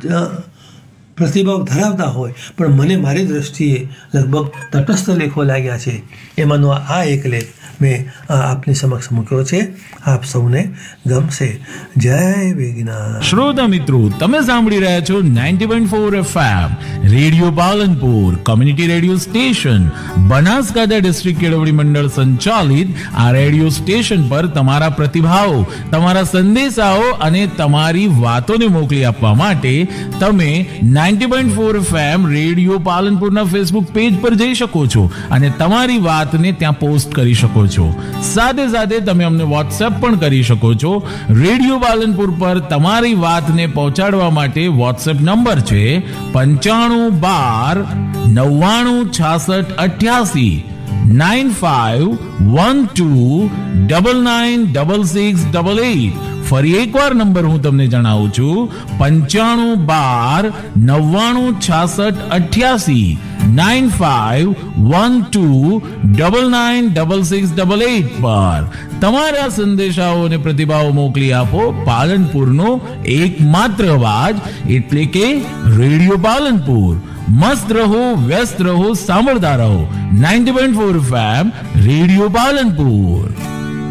પ્રતિભાવ ધરાવતા હોય, પણ મને મારી દૃષ્ટિએ લગભગ તટસ્થ લેખો લાગ્યા છે. એમાંનો આ એક લેખ મેં આપની સમક્ષ મૂક્યો છે. આપ સૌને ગમશે. જય વિજ્ઞાન. શ્રોતા મિત્રો, તમે સાંભળી રહ્યા છો 90.4 FM radio Palanpur, community radio station, Banaskantha district કેળવણી મંડળ સંચાલિત આ રેડિયો સ્ટેશન પર તમારા પ્રતિભાવો, તમારા સંદેશાઓ અને તમારી વાતોને મોકલી આપવા માટે તમે 90.4 FM રેડિયો પાલનપુરના ફેસબુક પેજ પર જઈ શકો છો અને તમારી વાતને ત્યાં પોસ્ટ કરી શકો છો. સાથે સાથે તમે અમને વોટ્સએપ પણ કરી શકો છો. રેડિયો પાલનપુર પર તમારી વાતને પહોંચાડવા માટે વોટ્સએપ નંબર છે 9592996688 9512996688. ફરી એકવાર નંબર હું તમને જણાવું છું 9512996688 9512996688 પર તમારા સંદેશાઓ અને પ્રતિભાવો મોકલી આપો. પાલનપુરનો એકમાત્ર અવાજ એટલે કે રેડિયો પાલનપુર. મસ્ત રહો, વ્યસ્ત રહો, સાંભળતા રહો 90.4 FM રેડિયો પાલનપુર.